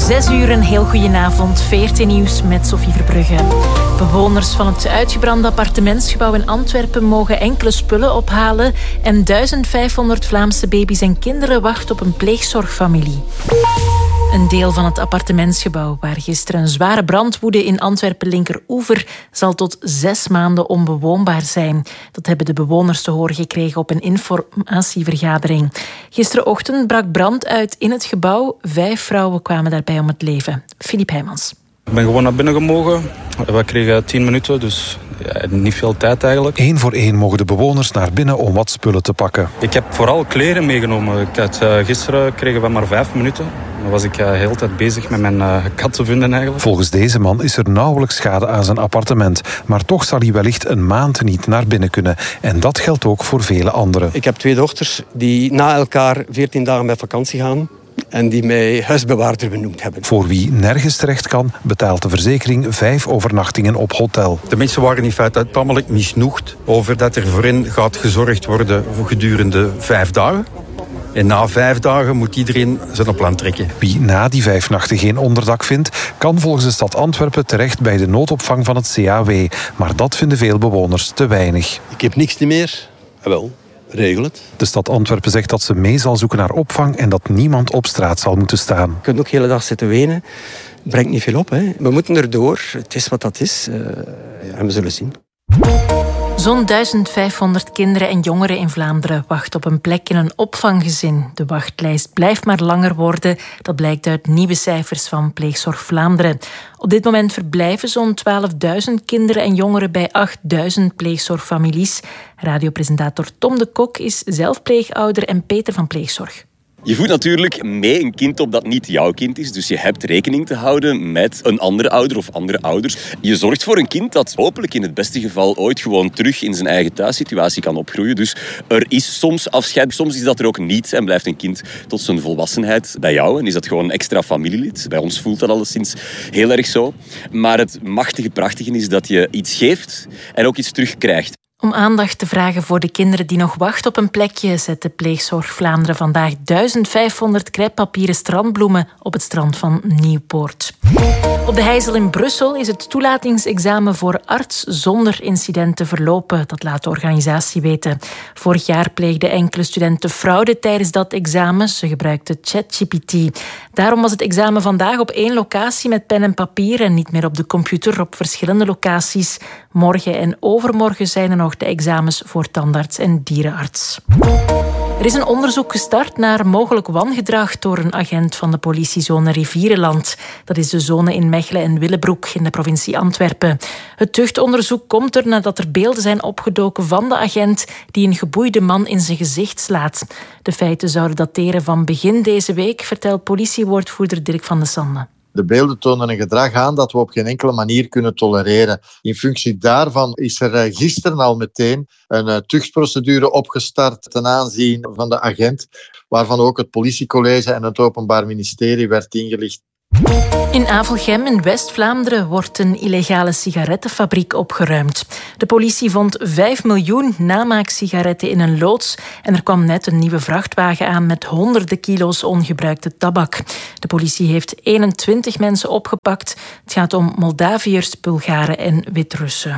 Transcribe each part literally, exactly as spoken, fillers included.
Zes uur, een heel goedenavond. V R T Nieuws met Sophie Verbrugge. Bewoners van het uitgebrande appartementsgebouw in Antwerpen mogen enkele spullen ophalen en duizend vijfhonderd Vlaamse baby's en kinderen wachten op een pleegzorgfamilie. Een deel van het appartementsgebouw waar gisteren een zware brand woedde in Antwerpen-Linkeroever zal tot zes maanden onbewoonbaar zijn. Dat hebben de bewoners te horen gekregen op een informatievergadering. Gisterenochtend brak brand uit in het gebouw. Vijf vrouwen kwamen daarbij om het leven. Filip Heijmans. Ik ben gewoon naar binnen gemogen. We kregen tien minuten, dus ja, niet veel tijd eigenlijk. Eén voor één mogen de bewoners naar binnen om wat spullen te pakken. Ik heb vooral kleren meegenomen. Ik had, uh, gisteren kregen we maar vijf minuten. Dan was ik uh, de hele tijd bezig met mijn uh, kat te vinden eigenlijk. Volgens deze man is er nauwelijks schade aan zijn appartement. Maar toch zal hij wellicht een maand niet naar binnen kunnen. En dat geldt ook voor vele anderen. Ik heb twee dochters die na elkaar veertien dagen met vakantie gaan. En die mij huisbewaarder benoemd hebben. Voor wie nergens terecht kan, betaalt de verzekering vijf overnachtingen op hotel. De mensen waren in feite tamelijk misnoegd over dat er voor hen gaat gezorgd worden voor gedurende vijf dagen. En na vijf dagen moet iedereen zijn plan trekken. Wie na die vijf nachten geen onderdak vindt, kan volgens de stad Antwerpen terecht bij de noodopvang van het C A W. Maar dat vinden veel bewoners te weinig. Ik heb niks meer. Jawel. Regel het. De stad Antwerpen zegt dat ze mee zal zoeken naar opvang en dat niemand op straat zal moeten staan. Je kunt ook de hele dag zitten wenen. Brengt niet veel op. Hè. We moeten erdoor. Het is wat dat is. Uh, en we zullen zien. Zo'n duizend vijfhonderd kinderen en jongeren in Vlaanderen wachten op een plek in een opvanggezin. De wachtlijst blijft maar langer worden. Dat blijkt uit nieuwe cijfers van Pleegzorg Vlaanderen. Op dit moment verblijven zo'n twaalfduizend kinderen en jongeren bij achtduizend pleegzorgfamilies. Radiopresentator Tom de Kok is zelf pleegouder en Peter van Pleegzorg. Je voedt natuurlijk mee een kind op dat niet jouw kind is. Dus je hebt rekening te houden met een andere ouder of andere ouders. Je zorgt voor een kind dat hopelijk in het beste geval ooit gewoon terug in zijn eigen thuissituatie kan opgroeien. Dus er is soms afscheid. Soms is dat er ook niet en blijft een kind tot zijn volwassenheid bij jou. En is dat gewoon een extra familielid. Bij ons voelt dat alleszins heel erg zo. Maar het machtige, prachtige is dat je iets geeft en ook iets terugkrijgt. Om aandacht te vragen voor de kinderen die nog wachten op een plekje, zet de Pleegzorg Vlaanderen vandaag duizend vijfhonderd krijtpapieren strandbloemen op het strand van Nieuwpoort. Op de Heijzel in Brussel is het toelatingsexamen voor arts zonder incidenten verlopen. Dat laat de organisatie weten. Vorig jaar pleegden enkele studenten fraude tijdens dat examen. Ze gebruikten ChatGPT. Daarom was het examen vandaag op één locatie met pen en papier en niet meer op de computer op verschillende locaties. Morgen en overmorgen zijn er nog de examens voor tandarts en dierenarts. Er is een onderzoek gestart naar mogelijk wangedrag door een agent van de politiezone Rivierenland. Dat is de zone in Mechelen en Willebroek in de provincie Antwerpen. Het tuchtonderzoek komt er nadat er beelden zijn opgedoken van de agent die een geboeide man in zijn gezicht slaat. De feiten zouden dateren van begin deze week, vertelt politiewoordvoerder Dirk van de Sande. De beelden tonen een gedrag aan dat we op geen enkele manier kunnen tolereren. In functie daarvan is er gisteren al meteen een tuchtprocedure opgestart ten aanzien van de agent, waarvan ook het politiecollege en het Openbaar Ministerie werd ingelicht. In Avelgem in West-Vlaanderen wordt een illegale sigarettenfabriek opgeruimd. De politie vond vijf miljoen namaak-sigaretten in een loods en er kwam net een nieuwe vrachtwagen aan met honderden kilo's ongebruikte tabak. De politie heeft eenentwintig mensen opgepakt. Het gaat om Moldaviërs, Bulgaren en Wit-Russen.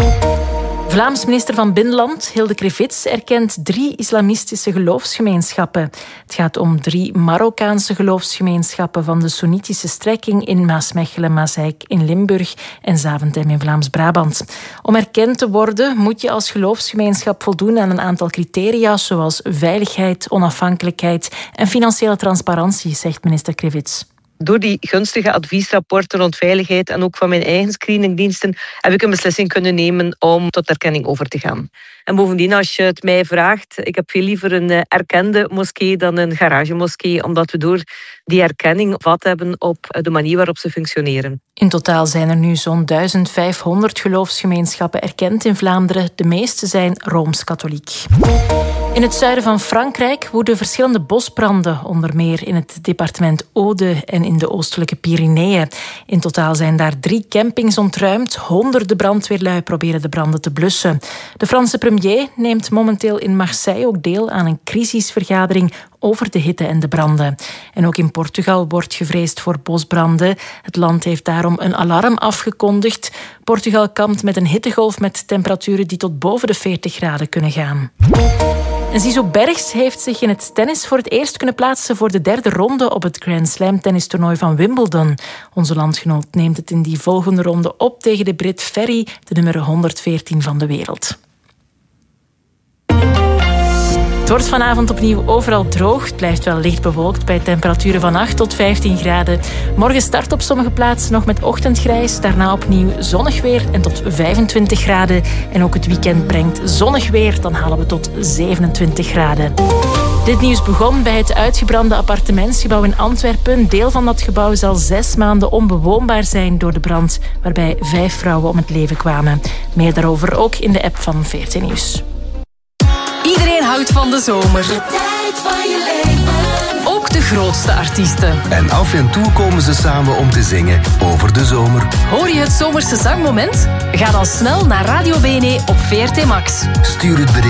Vlaams minister van Binnenland, Hilde Krevits, erkent drie islamistische geloofsgemeenschappen. Het gaat om drie Marokkaanse geloofsgemeenschappen van de Soenitische strekking in Maasmechelen, Maaseik in Limburg en Zaventem in Vlaams-Brabant. Om erkend te worden moet je als geloofsgemeenschap voldoen aan een aantal criteria zoals veiligheid, onafhankelijkheid en financiële transparantie, zegt minister Krevits. Door die gunstige adviesrapporten rond veiligheid en ook van mijn eigen screeningdiensten heb ik een beslissing kunnen nemen om tot erkenning over te gaan. En bovendien, als je het mij vraagt, ik heb veel liever een erkende moskee dan een garagemoskee, omdat we door die erkenning vat hebben op de manier waarop ze functioneren. In totaal zijn er nu zo'n duizend vijfhonderd geloofsgemeenschappen erkend in Vlaanderen. De meeste zijn Rooms-katholiek. In het zuiden van Frankrijk woeden verschillende bosbranden, onder meer in het departement Aude en in de oostelijke Pyreneeën. In totaal zijn daar drie campings ontruimd. Honderden brandweerlui proberen de branden te blussen. De Franse premier neemt momenteel in Marseille ook deel aan een crisisvergadering over de hitte en de branden. En ook in Portugal wordt gevreesd voor bosbranden. Het land heeft daarom een alarm afgekondigd. Portugal kampt met een hittegolf met temperaturen die tot boven de veertig graden kunnen gaan. En Zizou Bergs heeft zich in het tennis voor het eerst kunnen plaatsen voor de derde ronde op het Grand Slam tennistoernooi van Wimbledon. Onze landgenoot neemt het in die volgende ronde op tegen de Brit Ferry, de nummer honderdveertien van de wereld. Het wordt vanavond opnieuw overal droog. Het blijft wel licht bewolkt bij temperaturen van acht tot vijftien graden. Morgen start op sommige plaatsen nog met ochtendgrijs. Daarna opnieuw zonnig weer en tot vijfentwintig graden. En ook het weekend brengt zonnig weer. Dan halen we tot zevenentwintig graden. Dit nieuws begon bij het uitgebrande appartementsgebouw in Antwerpen. Een deel van dat gebouw zal zes maanden onbewoonbaar zijn door de brand, waarbij vijf vrouwen om het leven kwamen. Meer daarover ook in de app van V R T Nieuws. Iedereen houdt van de zomer. De tijd van je leven. Ook de grootste artiesten. En af en toe komen ze samen om te zingen over de zomer. Hoor je het zomerse zangmoment? Ga dan snel naar Radio B N E op V R T Max. Stuur het bericht